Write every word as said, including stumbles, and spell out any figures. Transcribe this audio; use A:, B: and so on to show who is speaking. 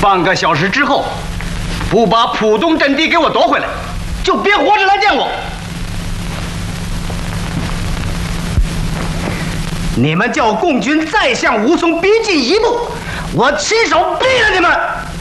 A: 半个小时之后，不把浦东阵地给我夺回来，就别活着来见我。你们叫共军再向吴淞逼近一步，我亲手毙了你们！